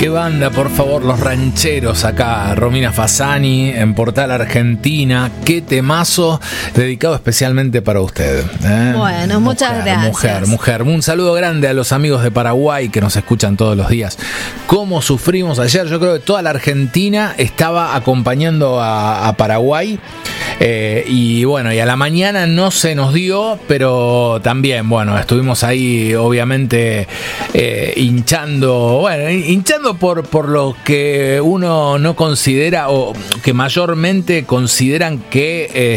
Qué banda, por favor, Los Rancheros acá, Romina Fasani en Portal Argentina. Qué temazo dedicado especialmente para usted. Bueno, muchas gracias. Mujer. Un saludo grande a los amigos de Paraguay que nos escuchan todos los días. ¿Cómo sufrimos ayer? Yo creo que toda la Argentina estaba acompañando a Paraguay. Y bueno, y a la mañana no se nos dio, pero también, bueno, estuvimos ahí obviamente hinchando por lo que uno no considera o que mayormente consideran que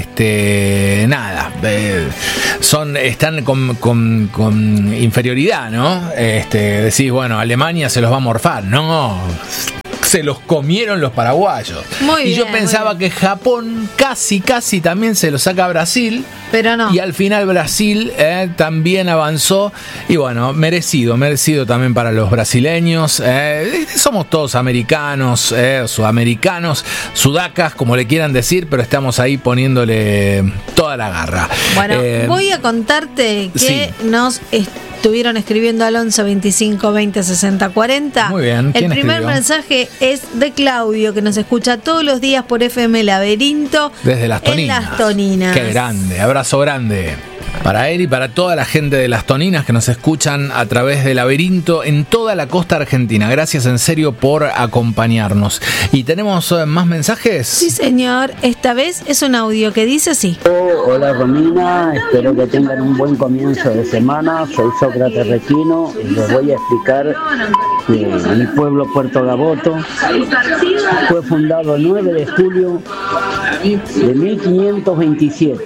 están con inferioridad, ¿no? Decís, bueno, Alemania se los va a morfar, no. Se los comieron los paraguayos. Yo pensaba que Japón casi también se lo saca a Brasil, pero no. Y al final Brasil también avanzó. Y bueno, merecido también para los brasileños. Somos todos americanos, sudamericanos, sudacas, como le quieran decir, pero estamos ahí poniéndole toda la garra. Bueno, voy a contarte que sí. Nos estuvieron escribiendo al 11 25 20 60 40. Muy bien. El primer mensaje es de Claudio, que nos escucha todos los días por FM Laberinto. Desde Las Toninas. En Las Toninas. Qué grande, abrazo grande. Para él y para toda la gente de Las Toninas que nos escuchan a través de Laberinto en toda la costa argentina. Gracias en serio por acompañarnos. ¿Y tenemos más mensajes? Sí, señor. Esta vez es un audio que dice así. Hola Romina, espero que tengan un buen comienzo de semana. Soy Sócrates Requino y les voy a explicar que mi pueblo Puerto Gaboto fue fundado el 9 de julio de 1527.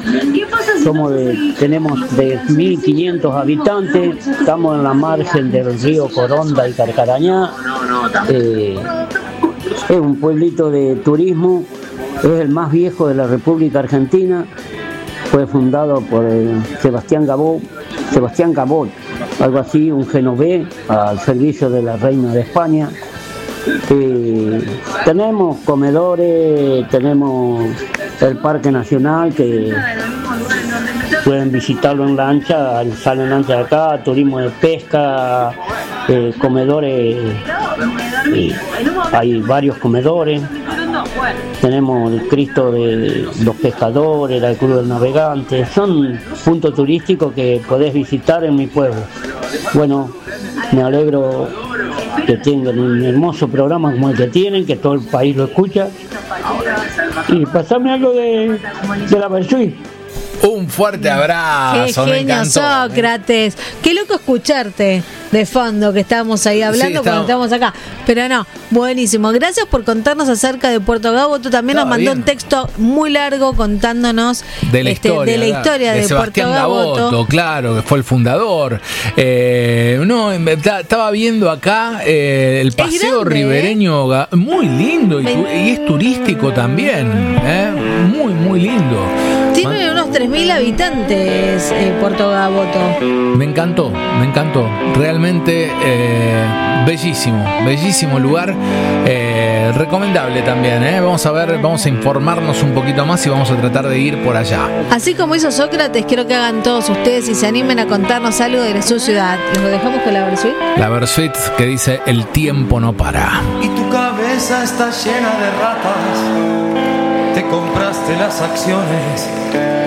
Tenemos de 1.500 habitantes, estamos en la margen del río Coronda y Carcarañá. Es un pueblito de turismo, es el más viejo de la República Argentina. Fue fundado por Sebastián Cabot, algo así, un genovés al servicio de la reina de España. Tenemos comedores, tenemos el Parque Nacional que pueden visitarlo en lancha, salen en lancha de acá, turismo de pesca, comedores, hay varios comedores. Tenemos el Cristo de los Pescadores, la Cruz del Navegante, son puntos turísticos que podés visitar en mi pueblo. Bueno, me alegro que tengan un hermoso programa como el que tienen, que todo el país lo escucha. Y pasame algo de la Versuit. Un fuerte abrazo. Qué genio, Sócrates. Qué loco escucharte de fondo, que estábamos ahí hablando cuando estamos acá. Pero no, buenísimo. Gracias por contarnos acerca de Puerto Gaboto. También nos mandó un texto muy largo contándonos de la historia de Puerto Gaboto. Claro, que fue el fundador. Estaba viendo acá el paseo grande, ribereño, muy lindo y es turístico también. Muy lindo. Tiene unos 3.000 habitantes Puerto Gaboto. Me encantó. Realmente bellísimo lugar. Recomendable también. Vamos a informarnos un poquito más y vamos a tratar de ir por allá. Así como hizo Sócrates, quiero que hagan todos ustedes y se animen a contarnos algo de su ciudad. ¿Los dejamos con la Versuit? La Versuit que dice: el tiempo no para. Y tu cabeza está llena de ratas. Te compraste las acciones